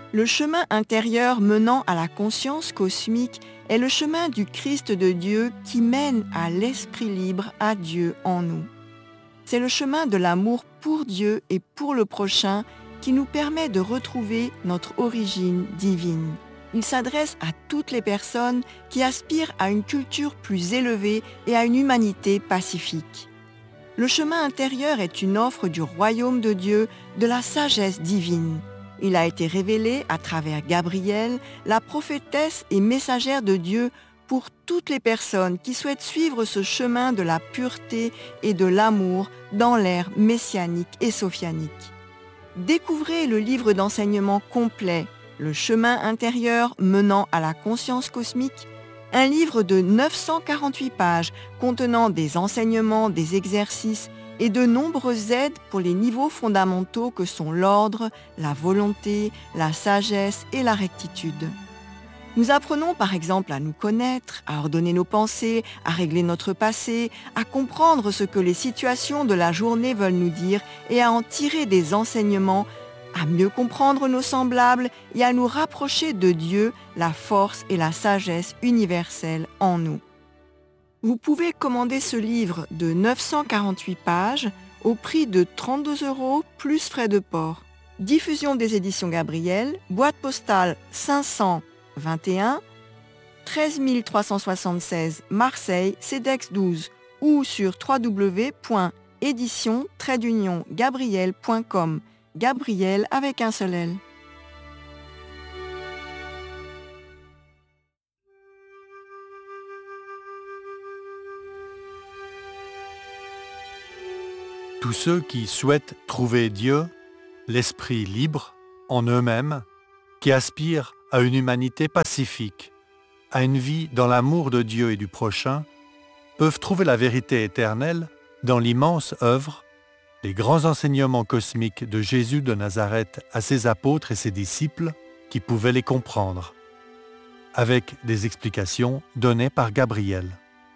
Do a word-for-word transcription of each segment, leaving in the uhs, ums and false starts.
Le chemin intérieur menant à la conscience cosmique est le chemin du Christ de Dieu qui mène à l'esprit libre, à Dieu en nous. C'est le chemin de l'amour pour Dieu et pour le prochain qui nous permet de retrouver notre origine divine. Il s'adresse à toutes les personnes qui aspirent à une culture plus élevée et à une humanité pacifique. Le chemin intérieur est une offre du royaume de Dieu, de la sagesse divine. Il a été révélé à travers Gabrielle, la prophétesse et messagère de Dieu, pour toutes les personnes qui souhaitent suivre ce chemin de la pureté et de l'amour dans l'ère messianique et sophianique. Découvrez le livre d'enseignement complet, Le chemin intérieur menant à la conscience cosmique, un livre de neuf cent quarante-huit pages contenant des enseignements, des exercices et de nombreuses aides pour les niveaux fondamentaux que sont l'ordre, la volonté, la sagesse et la rectitude. Nous apprenons par exemple à nous connaître, à ordonner nos pensées, à régler notre passé, à comprendre ce que les situations de la journée veulent nous dire et à en tirer des enseignements, à mieux comprendre nos semblables et à nous rapprocher de Dieu, la force et la sagesse universelle en nous. Vous pouvez commander ce livre de neuf cent quarante-huit pages au prix de trente-deux euros plus frais de port. Diffusion des éditions Gabrielle, boîte postale cinq cent vingt et un, treize mille trois cent soixante-seize Marseille, CEDEX douze ou sur w w w point édition trait d'union gabrielle point com. Gabrielle avec un seul L. Tous ceux qui souhaitent trouver Dieu, l'esprit libre en eux-mêmes, qui aspirent à une humanité pacifique, à une vie dans l'amour de Dieu et du prochain, peuvent trouver la vérité éternelle dans l'immense œuvre, les grands enseignements cosmiques de Jésus de Nazareth à ses apôtres et ses disciples qui pouvaient les comprendre, avec des explications données par Gabrielle.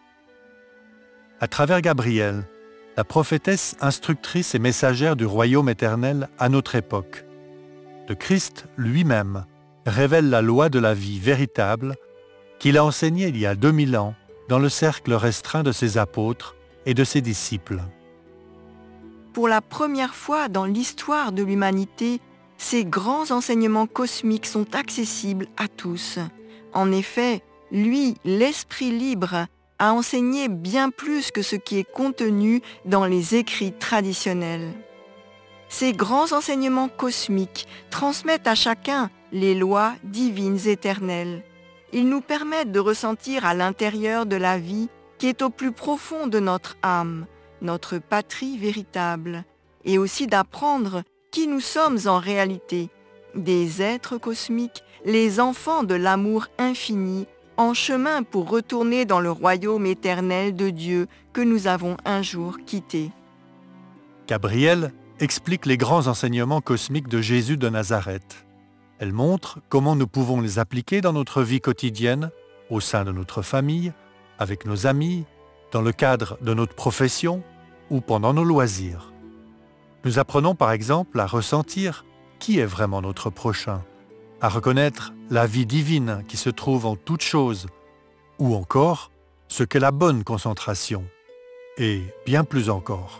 À travers Gabrielle, la prophétesse instructrice et messagère du royaume éternel à notre époque, le Christ lui-même révèle la loi de la vie véritable qu'il a enseignée il y a deux mille ans dans le cercle restreint de ses apôtres et de ses disciples. Pour la première fois dans l'histoire de l'humanité, ces grands enseignements cosmiques sont accessibles à tous. En effet, lui, l'Esprit libre, a enseigné bien plus que ce qui est contenu dans les écrits traditionnels. Ces grands enseignements cosmiques transmettent à chacun les lois divines éternelles. Ils nous permettent de ressentir à l'intérieur de la vie qui est au plus profond de notre âme, notre patrie véritable, et aussi d'apprendre qui nous sommes en réalité, des êtres cosmiques, les enfants de l'amour infini, en chemin pour retourner dans le royaume éternel de Dieu que nous avons un jour quitté. Gabrielle explique les grands enseignements cosmiques de Jésus de Nazareth. Elle montre comment nous pouvons les appliquer dans notre vie quotidienne, au sein de notre famille, avec nos amis, dans le cadre de notre profession ou pendant nos loisirs. Nous apprenons par exemple à ressentir qui est vraiment notre prochain, à reconnaître la vie divine qui se trouve en toutes choses, ou encore ce qu'est la bonne concentration, et bien plus encore.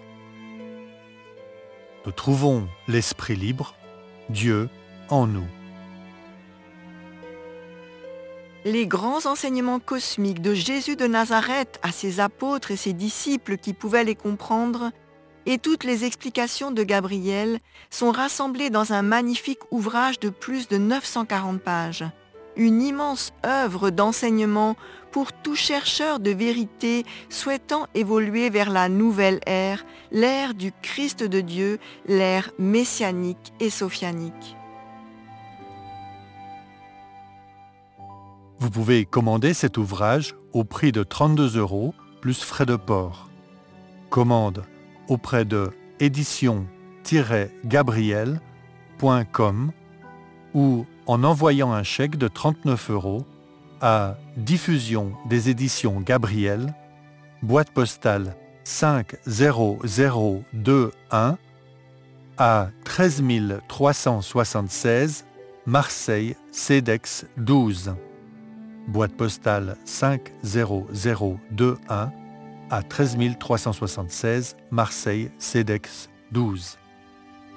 Nous trouvons l'Esprit libre, Dieu, en nous. Les grands enseignements cosmiques de Jésus de Nazareth à ses apôtres et ses disciples qui pouvaient les comprendre, et toutes les explications de Gabrielle sont rassemblées dans un magnifique ouvrage de plus de neuf cent quarante pages. Une immense œuvre d'enseignement pour tout chercheur de vérité souhaitant évoluer vers la nouvelle ère, l'ère du Christ de Dieu, l'ère messianique et sophianique. Vous pouvez commander cet ouvrage au prix de trente-deux euros plus frais de port. Commande auprès de édition tiret gabrielle point com ou en envoyant un chèque de trente-neuf euros à Diffusion des éditions Gabrielle, boîte postale cinq zéro zéro deux un à treize mille trois cent soixante-seize Marseille, CEDEX douze. Boîte postale cinq zéro zéro deux un à treize trois cent soixante-seize, Marseille, CEDEX douze.